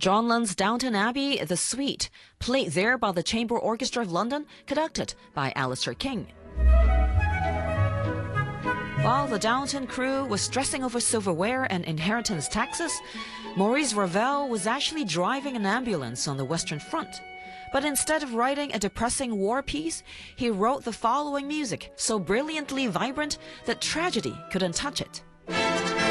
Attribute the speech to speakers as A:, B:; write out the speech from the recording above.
A: John Lennon's Downton Abbey, The Suite, played there by the Chamber Orchestra of London, conducted by Alistair King. While the Downton crew was stressing over silverware and inheritance taxes, Maurice Ravel was actually driving an ambulance on the Western Front. But instead of writing a depressing war piece, he wrote the following music, so brilliantly vibrant that tragedy couldn't touch it.